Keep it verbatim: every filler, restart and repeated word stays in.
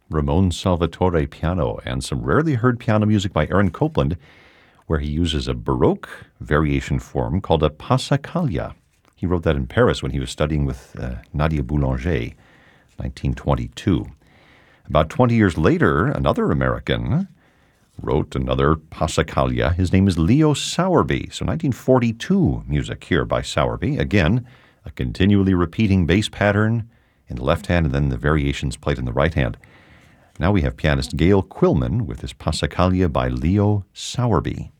Ramon Salvatore piano, and some rarely heard piano music by Aaron Copland, where he uses a Baroque variation form called a passacaglia. He wrote that in Paris when he was studying with uh, Nadia Boulanger, nineteen twenty-two. About twenty years later, another American wrote another passacaglia. His name is Leo Sowerby. So nineteen forty-two music here by Sowerby. Again, a continually repeating bass pattern in the left hand and then the variations played in the right hand. Now we have pianist Gail Quillman with his Passacaglia by Leo Sowerby.